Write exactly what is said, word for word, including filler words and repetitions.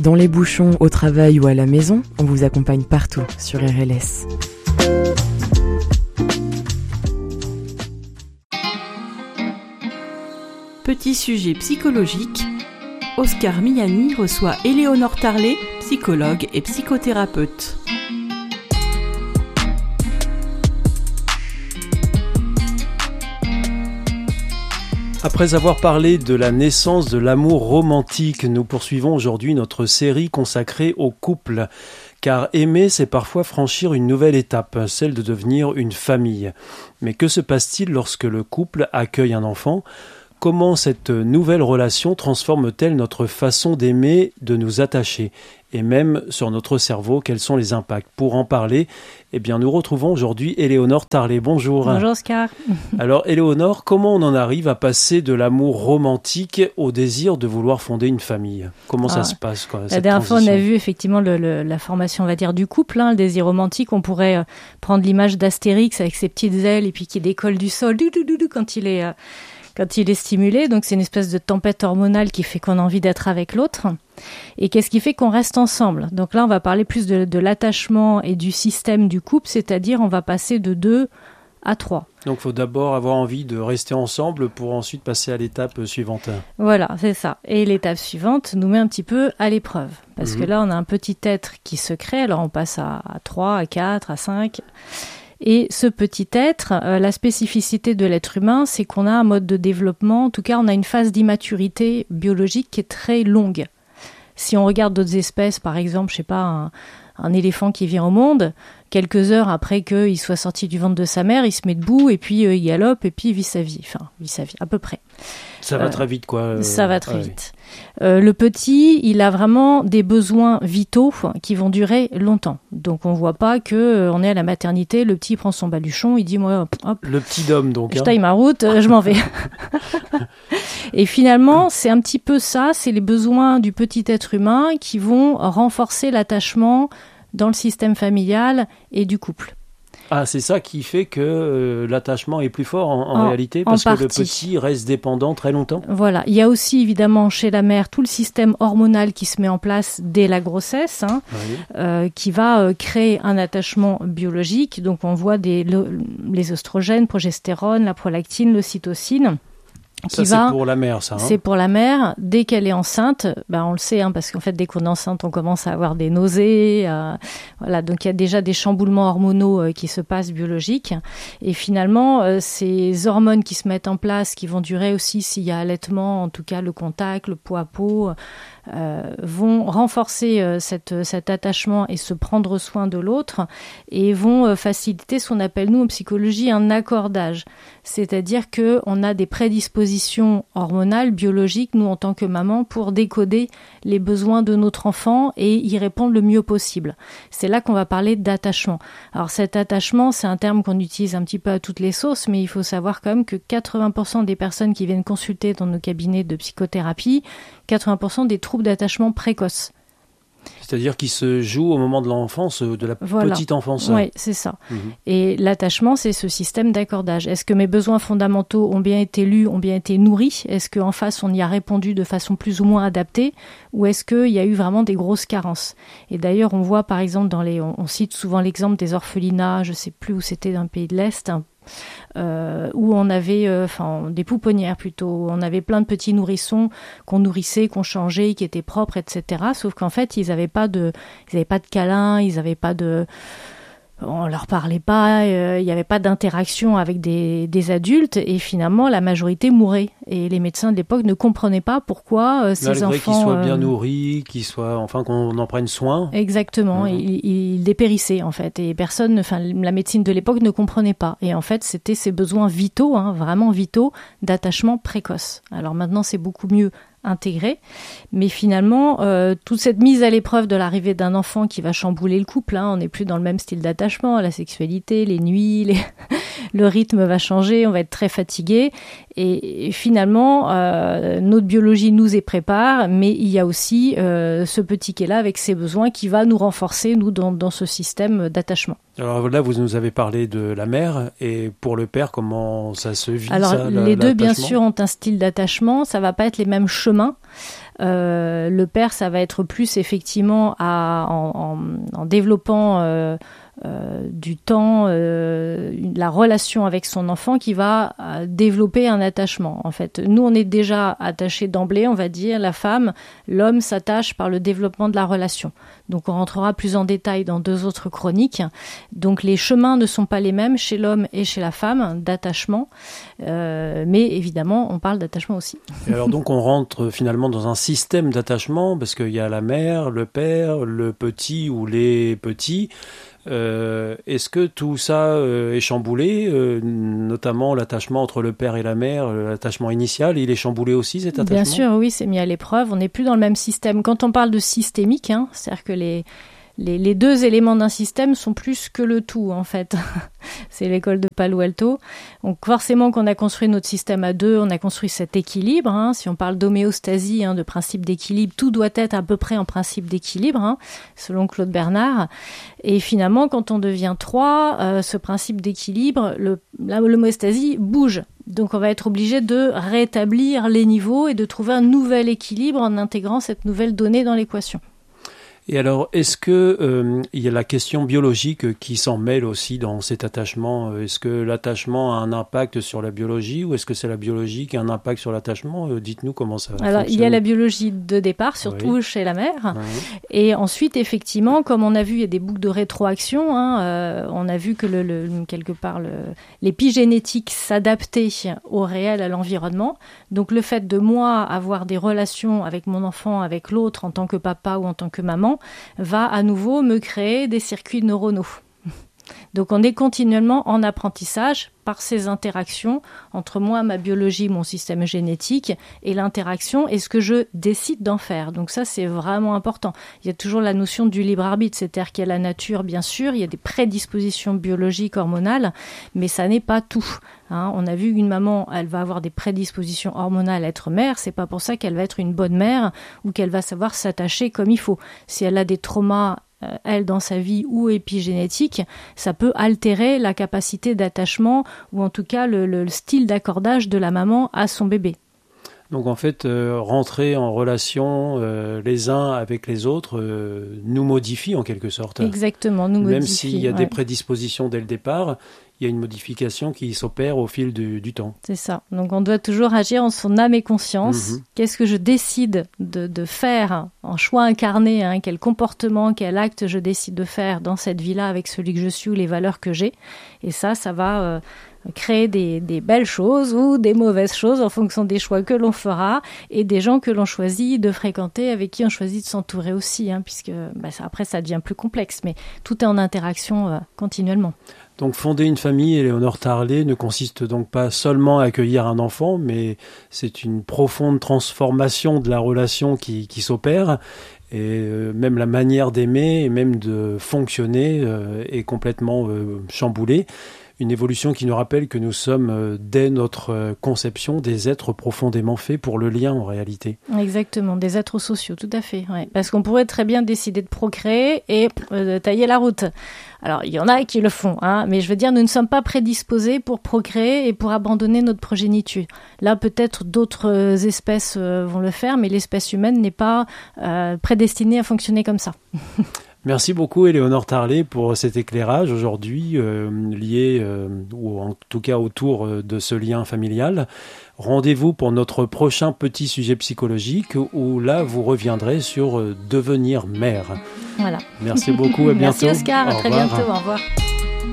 Dans les bouchons, au travail ou à la maison, on vous accompagne partout sur R L S. Petit sujet psychologique, Oscar Miani reçoit Éléonore Tarlet, psychologue et psychothérapeute. Après avoir parlé de la naissance de l'amour romantique, nous poursuivons aujourd'hui notre série consacrée au couple. Car aimer, c'est parfois franchir une nouvelle étape, celle de devenir une famille. Mais que se passe-t-il lorsque le couple accueille un enfant ? Comment cette nouvelle relation transforme-t-elle notre façon d'aimer, de nous attacher ? Et même sur notre cerveau, quels sont les impacts ? Pour en parler, eh bien, nous retrouvons aujourd'hui Éléonore Tarlet. Bonjour. Bonjour Oscar. Alors Éléonore, comment on en arrive à passer de l'amour romantique au désir de vouloir fonder une famille ? Comment ah, ça se passe quoi, La dernière fois, on a vu effectivement le, le, la formation, on va dire, du couple, hein, le désir romantique. On pourrait euh, prendre l'image d'Astérix avec ses petites ailes et puis qui décolle du sol dou, dou, dou, dou, quand il est... Euh, quand il est stimulé, donc c'est une espèce de tempête hormonale qui fait qu'on a envie d'être avec l'autre. Et qu'est-ce qui fait qu'on reste ensemble ? Donc là, on va parler plus de, de l'attachement et du système du couple, c'est-à-dire on va passer de deux à trois. Donc il faut d'abord avoir envie de rester ensemble pour ensuite passer à l'étape suivante. Voilà, c'est ça. Et l'étape suivante nous met un petit peu à l'épreuve. Parce mmh. que là, on a un petit être qui se crée, alors on passe à, à trois, à quatre, à cinq... Et ce petit être, euh, la spécificité de l'être humain, c'est qu'on a un mode de développement, en tout cas on a une phase d'immaturité biologique qui est très longue. Si on regarde d'autres espèces, par exemple, je sais pas, un, un éléphant qui vient au monde, quelques heures après qu'il soit sorti du ventre de sa mère, il se met debout et puis euh, il galope et puis il vit sa vie, enfin vit sa vie à peu près. Ça va euh, très vite quoi. Euh, ça va très ouais. vite. Euh, le petit, il a vraiment des besoins vitaux qui vont durer longtemps. Donc on voit pas que euh, on est à la maternité, le petit prend son baluchon, il dit moi hop. Le petit d'homme donc. Je hein. taille ma route, euh, je m'en vais. Et finalement, c'est un petit peu ça, c'est les besoins du petit être humain qui vont renforcer l'attachement dans le système familial et du couple. Ah, c'est ça qui fait que euh, l'attachement est plus fort en, en, en réalité, parce en que le petit reste dépendant très longtemps. Voilà. Il y a aussi évidemment chez la mère tout le système hormonal qui se met en place dès la grossesse, hein, oui. euh, qui va euh, créer un attachement biologique. Donc on voit des, le, les oestrogènes, progestérone, la prolactine, l'ocytocine. Ça, c'est va, pour la mère, ça. Hein. C'est pour la mère. Dès qu'elle est enceinte, ben on le sait, hein, parce qu'en fait, dès qu'on est enceinte, on commence à avoir des nausées. Euh, voilà, donc il y a déjà des chamboulements hormonaux euh, qui se passent biologiques. Et finalement, euh, ces hormones qui se mettent en place, qui vont durer aussi s'il y a allaitement, en tout cas le contact, le pot à pot, euh, vont renforcer euh, cette, cet attachement et se prendre soin de l'autre et vont euh, faciliter ce qu'on appelle, nous, en psychologie, un accordage. C'est-à-dire qu'on a des prédispositions hormonales, biologiques, nous en tant que maman, pour décoder les besoins de notre enfant et y répondre le mieux possible. C'est là qu'on va parler d'attachement. Alors cet attachement, c'est un terme qu'on utilise un petit peu à toutes les sauces, mais il faut savoir quand même que quatre-vingts pour cent des personnes qui viennent consulter dans nos cabinets de psychothérapie, quatre-vingts pour cent des troubles d'attachement précoces. C'est-à-dire qui se joue au moment de l'enfance, de la voilà. petite enfance. Oui, c'est ça. Mmh. Et l'attachement, c'est ce système d'accordage. Est-ce que mes besoins fondamentaux ont bien été lus, ont bien été nourris ? Est-ce qu'en face, on y a répondu de façon plus ou moins adaptée ? Ou est-ce qu'il y a eu vraiment des grosses carences ? Et d'ailleurs, on voit par exemple, dans les, on, on cite souvent l'exemple des orphelinats, je ne sais plus où c'était, dans le pays de l'Est, hein, Euh, où on avait euh, enfin, des pouponnières plutôt, on avait plein de petits nourrissons qu'on nourrissait, qu'on changeait, qui étaient propres, et cetera. Sauf qu'en fait, ils n'avaient pas de, ils avaient pas de câlins, ils n'avaient pas de... On leur parlait pas, euh, il n'y avait pas d'interaction avec des, des adultes et finalement la majorité mourait. Et les médecins de l'époque ne comprenaient pas pourquoi euh, ces Malgré enfants... qu'ils soient euh... bien nourris, qu'ils soient, enfin qu'on en prenne soin. Exactement, mmh. ils, ils dépérissaient en fait. Et personne, enfin la médecine de l'époque ne comprenait pas. Et en fait c'était ces besoins vitaux, hein, vraiment vitaux, d'attachement précoce. Alors maintenant c'est beaucoup mieux intégré, mais finalement euh, toute cette mise à l'épreuve de l'arrivée d'un enfant qui va chambouler le couple, hein, on n'est plus dans le même style d'attachement, la sexualité, les nuits, les... le rythme va changer, on va être très fatigué et, et finalement euh, notre biologie nous y prépare, mais il y a aussi euh, ce petit qui est là avec ses besoins qui va nous renforcer nous dans, dans ce système d'attachement. Alors là, vous nous avez parlé de la mère, et pour le père, comment ça se vit? Alors ça, les deux, bien sûr, ont un style d'attachement, ça va pas être les mêmes chemins. Euh, le père, ça va être plus effectivement à, en, en, en développant euh, euh, du temps, euh, la relation avec son enfant qui va euh, développer un attachement. En fait, nous, on est déjà attachés d'emblée, on va dire, la femme, l'homme s'attache par le développement de la relation. Donc, on rentrera plus en détail dans deux autres chroniques. Donc, les chemins ne sont pas les mêmes chez l'homme et chez la femme d'attachement, euh, mais évidemment, on parle d'attachement aussi. Et alors donc, on rentre finalement dans un système d'attachement parce qu'il y a la mère, le père, le petit ou les petits. Euh, est-ce que tout ça euh, est chamboulé, euh, notamment l'attachement entre le père et la mère, l'attachement initial, il est chamboulé aussi cet attachement ? Bien sûr, oui, c'est mis à l'épreuve. On n'est plus dans le même système. Quand on parle de systémique, hein, c'est-à-dire que les, les, les deux éléments d'un système sont plus que le tout, en fait. C'est l'école de Palo Alto. Donc forcément, qu'on a construit notre système à deux, on a construit cet équilibre. Hein. Si on parle d'homéostasie, hein, de principe d'équilibre, tout doit être à peu près en principe d'équilibre, hein, selon Claude Bernard. Et finalement, quand on devient trois, euh, ce principe d'équilibre, le, l'homéostasie bouge. Donc on va être obligé de rétablir les niveaux et de trouver un nouvel équilibre en intégrant cette nouvelle donnée dans l'équation. Et alors, est-ce que euh, il y a la question biologique qui s'en mêle aussi dans cet attachement ? Est-ce que l'attachement a un impact sur la biologie ou est-ce que c'est la biologie qui a un impact sur l'attachement ? Dites-nous comment ça Alors, fonctionne. il y a la biologie de départ, surtout oui. chez la mère. Oui. Et ensuite, effectivement, comme on a vu, il y a des boucles de rétroaction. Hein, euh, on a vu que, le, le, quelque part, le, l'épigénétique s'adaptait au réel, à l'environnement. Donc, le fait de moi avoir des relations avec mon enfant, avec l'autre, en tant que papa ou en tant que maman, va à nouveau me créer des circuits neuronaux. Donc on est continuellement en apprentissage par ces interactions entre moi, ma biologie, mon système génétique et l'interaction et ce que je décide d'en faire. Donc ça, c'est vraiment important. Il y a toujours la notion du libre arbitre, c'est-à-dire qu'il y a la nature, bien sûr, il y a des prédispositions biologiques, hormonales, mais ça n'est pas tout. Hein, on a vu qu'une maman, elle va avoir des prédispositions hormonales à être mère, c'est pas pour ça qu'elle va être une bonne mère ou qu'elle va savoir s'attacher comme il faut. Si elle a des traumas, euh, elle, dans sa vie ou épigénétique, ça peut altérer la capacité d'attachement ou en tout cas le, le, le style d'accordage de la maman à son bébé. Donc en fait, euh, rentrer en relation euh, les uns avec les autres euh, nous modifie en quelque sorte. Exactement, nous modifie. Même s'il y a ouais. des prédispositions dès le départ, il y a une modification qui s'opère au fil du, du temps. C'est ça. Donc on doit toujours agir en son âme et conscience. Mmh. Qu'est-ce que je décide de, de faire en choix incarné, hein, quel comportement, quel acte je décide de faire dans cette vie-là avec celui que je suis ou les valeurs que j'ai. Et ça, ça va euh, créer des, des belles choses ou des mauvaises choses en fonction des choix que l'on fera et des gens que l'on choisit de fréquenter, avec qui on choisit de s'entourer aussi, hein, puisque bah, ça, après ça devient plus complexe, mais tout est en interaction euh, continuellement. Donc fonder une famille, Éléonore Tarlet, ne consiste donc pas seulement à accueillir un enfant, mais c'est une profonde transformation de la relation qui, qui s'opère. Et euh, même la manière d'aimer et même de fonctionner euh, est complètement euh, chamboulée. Une évolution qui nous rappelle que nous sommes, euh, dès notre euh, conception, des êtres profondément faits pour le lien en réalité. Exactement, des êtres sociaux, tout à fait. Ouais. Parce qu'on pourrait très bien décider de procréer et euh, tailler la route. Alors, il y en a qui le font, hein, mais je veux dire, nous ne sommes pas prédisposés pour procréer et pour abandonner notre progéniture. Là, peut-être d'autres espèces euh, vont le faire, mais l'espèce humaine n'est pas euh, prédestinée à fonctionner comme ça. Merci beaucoup Éléonore Tarlet pour cet éclairage aujourd'hui euh, lié, euh, ou en tout cas autour de ce lien familial. Rendez-vous pour notre prochain petit sujet psychologique où là vous reviendrez sur euh, devenir mère. Voilà. Merci beaucoup, à bientôt. Merci Oscar, à au très revoir. bientôt, au revoir.